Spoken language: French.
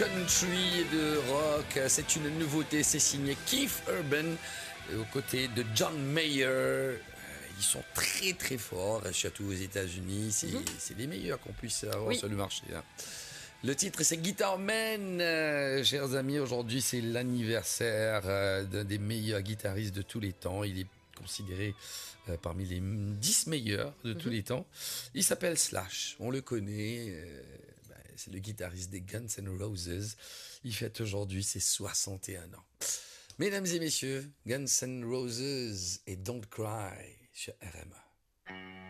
Country et de rock, c'est une nouveauté, c'est signé Keith Urban aux côtés de John Mayer. Ils sont très très forts, surtout aux États-Unis, c'est les meilleurs qu'on puisse avoir sur le marché. Hein. Le titre c'est Guitar Man, chers amis, aujourd'hui c'est l'anniversaire d'un des meilleurs guitaristes de tous les temps, il est considéré parmi les 10 meilleurs de tous les temps. Il s'appelle Slash, on le connaît, c'est le guitariste des Guns N' Roses. Il fête aujourd'hui ses 61 ans. Mesdames et messieurs, Guns N' Roses et Don't Cry sur RMA.